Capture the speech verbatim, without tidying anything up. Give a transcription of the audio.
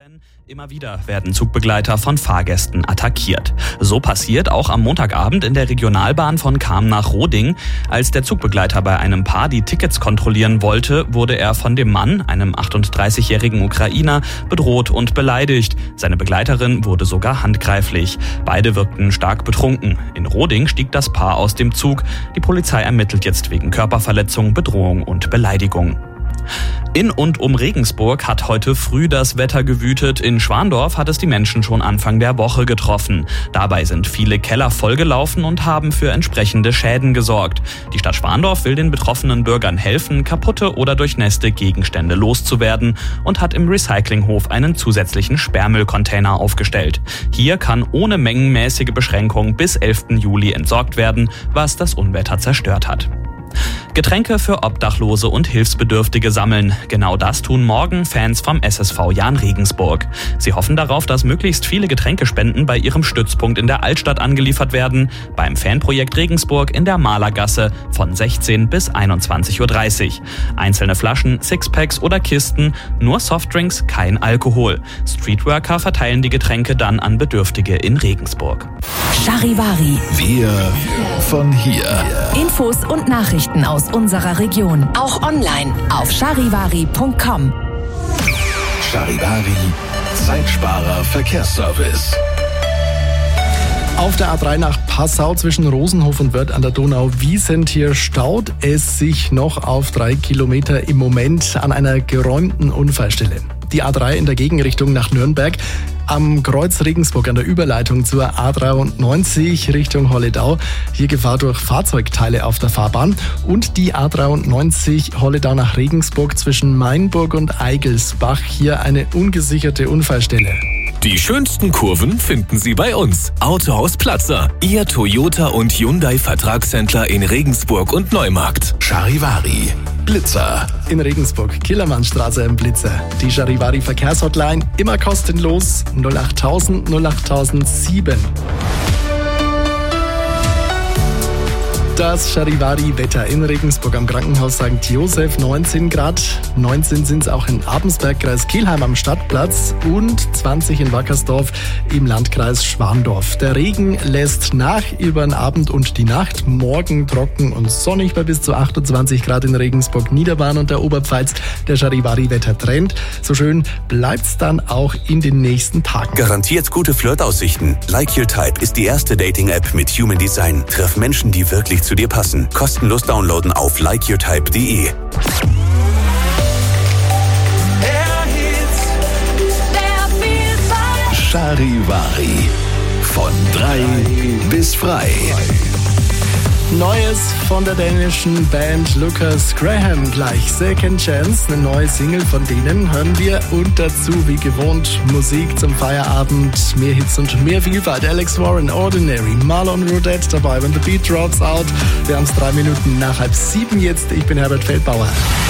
Immer wieder werden Zugbegleiter von Fahrgästen attackiert. So passiert auch am Montagabend in der Regionalbahn von Cham nach Roding. Als der Zugbegleiter bei einem Paar die Tickets kontrollieren wollte, wurde er von dem Mann, einem achtunddreißigjährigen Ukrainer, bedroht und beleidigt. Seine Begleiterin wurde sogar handgreiflich. Beide wirkten stark betrunken. In Roding stieg das Paar aus dem Zug. Die Polizei ermittelt jetzt wegen Körperverletzung, Bedrohung und Beleidigung. In und um Regensburg hat heute früh das Wetter gewütet. In Schwandorf hat es die Menschen schon Anfang der Woche getroffen. Dabei sind viele Keller vollgelaufen und haben für entsprechende Schäden gesorgt. Die Stadt Schwandorf will den betroffenen Bürgern helfen, kaputte oder durchnässte Gegenstände loszuwerden und hat im Recyclinghof einen zusätzlichen Sperrmüllcontainer aufgestellt. Hier kann ohne mengenmäßige Beschränkung bis elften Juli entsorgt werden, was das Unwetter zerstört hat. Getränke für Obdachlose und Hilfsbedürftige sammeln. Genau das tun morgen Fans vom S S V Jahn Regensburg. Sie hoffen darauf, dass möglichst viele Getränkespenden bei ihrem Stützpunkt in der Altstadt angeliefert werden, beim Fanprojekt Regensburg in der Malergasse von sechzehn bis einundzwanzig Uhr dreißig. Einzelne Flaschen, Sixpacks oder Kisten, nur Softdrinks, kein Alkohol. Streetworker verteilen die Getränke dann an Bedürftige in Regensburg. Charivari. Wir von hier. Infos und Nachrichten aus unserer Region. Auch online auf charivari punkt com. Charivari, Zeitsparer Verkehrsservice. Auf der A drei nach Passau zwischen Rosenhof und Wörth an der Donau-Wiesent staut es sich noch auf drei Kilometer im Moment an einer geräumten Unfallstelle. Die A drei in der Gegenrichtung nach Nürnberg. Am Kreuz Regensburg an der Überleitung zur A dreiundneunzig Richtung Holledau. Hier Gefahr durch Fahrzeugteile auf der Fahrbahn. Und die A dreiundneunzig Holledau nach Regensburg zwischen Mainburg und Eigelsbach. Hier eine ungesicherte Unfallstelle. Die schönsten Kurven finden Sie bei uns. Autohaus Platzer, Ihr Toyota und Hyundai Vertragshändler in Regensburg und Neumarkt. Charivari, Blitzer. In Regensburg, Killermannstraße im Blitzer. Die Charivari Verkehrshotline immer kostenlos null achttausend null achttausendsieben. Das Charivari-Wetter in Regensburg am Krankenhaus Sankt Josef, neunzehn Grad. neunzehn sind es auch in Abensberg, Kreis Kelheim am Stadtplatz und zwanzig in Wackersdorf im Landkreis Schwandorf. Der Regen lässt nach über den Abend und die Nacht. Morgen trocken und sonnig bei bis zu achtundzwanzig Grad in Regensburg, Niederbayern und der Oberpfalz. Der Charivari-Wetter-Trend. So schön bleibt's dann auch in den nächsten Tagen. Garantiert gute Flirtaussichten. Like Your Type ist die erste Dating-App mit Human Design. Treff Menschen, die wirklich zu dir passen. Kostenlos downloaden auf like your type punkt de. Charivari. Von drei bis frei. Neues von der dänischen Band Lucas Graham gleich. Second Chance, eine neue Single von denen hören wir. Und dazu wie gewohnt Musik zum Feierabend, mehr Hits und mehr Vielfalt. Alex Warren, Ordinary, Marlon Rodette dabei, When the Beat Drops Out. Wir haben es drei Minuten nach halb sieben jetzt. Ich bin Herbert Feldbauer.